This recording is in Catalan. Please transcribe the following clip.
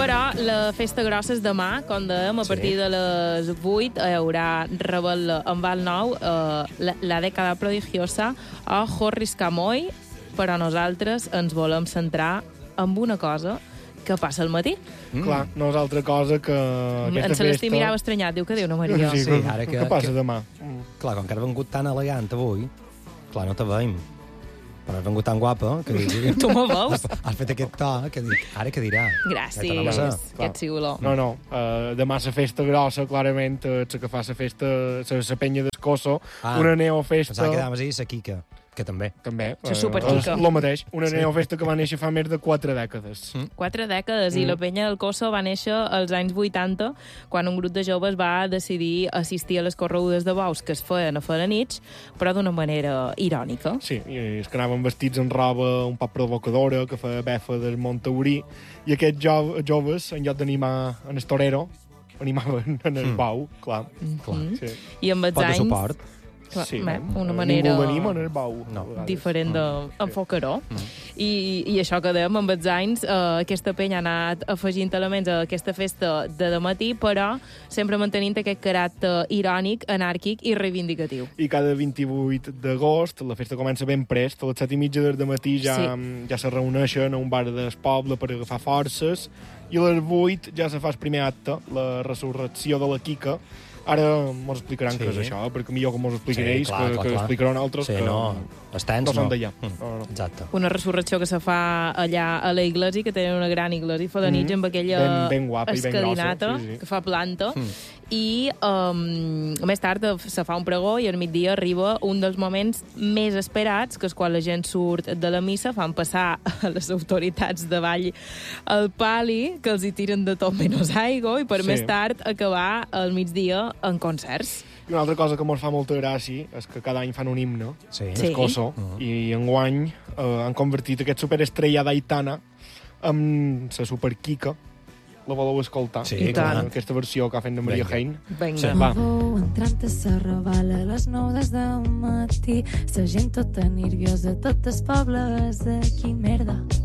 Però la festa grossa és demà, com dèiem, a partir de les 8 hi haurà rebel en Val Nou, la dècada prodigiosa o Jorris Camoi, però nosaltres ens volem centrar en una cosa que passa al matí. Clar, no és altra cosa que aquesta En Celestí festa... mirava estranyat, diu que diu, no, Maria. Sí, Sí, ara que- què passa demà? Clar, com que has vengut tan elegant avui, clar, no te veiem. Però has vengut tan guapa que dic... Tu me veus? Has fet aquest to que dic, ara què dirà? Gràcies, que ets siguló. No, demà la festa grossa, clarament, és la que fa la festa, la penya d'Escosso, una neofesta... Pensava que anaves a dir la Quica, que també. També. La superquica. És el mateix, una neofesta que va néixer fa més de 4 dècades. 4 dècades, i la penya del Cosso va néixer als anys 80, quan un grup de joves va decidir assistir a les corregudes de bous que es feien a Felanitx, però d'una manera irònica. Sí, i és que anaven vestits en roba un poc provocadora, que feia befa del Monttaurí, i aquests joves, en lloc d'animar en el torero, animaven en el bou, clar. Sí. I amb els Pot de anys... suport. Clar, Sí, una manera ningú l'anima en el bou. No. diferent d'enfocar-ho. I això que dèiem, amb els anys, aquesta penya ha anat afegint elements a aquesta festa de dematí, però sempre mantenint aquest caràcter irònic, anàrquic i reivindicatiu. I cada 28 d'agost la festa comença ben prest, a les 7:30 del matí ja se reuneixen a un bar del poble per agafar forces, i a les 8 ja se fa el primer acte, la resurrecció de la Quica. Ara mos explicaran què és això, perquè millor que mos expliquin ells, que explicaran altres, que no són d'allà. Exacte. Una resurrecció que se fa allà a la iglesia, que tenen una gran iglesia Felanitx amb aquella ben guapa i ben escalinata grossa, sí. que fa planta. I més tard se fa un pregó i al migdia arriba un dels moments més esperats, que és quan la gent surt de la missa, fan passar a les autoritats de ball el pali, que els hi tiren de tot menys aigua, i per més tard acabar al migdia en concerts. I una altra cosa que mos fa molta gràcia és que cada any fan un himne, Escosso, i enguany han convertit aquest superestrella d'Aitana en la superquica. La voleu escoltar? Sí, clar. Aquesta versió que ha fet de Maria Hein. Vinga. Va. Entrant a sa ravala a les 9 des del matí, sa gent tota nerviosa, tot el poble és aquí, merda.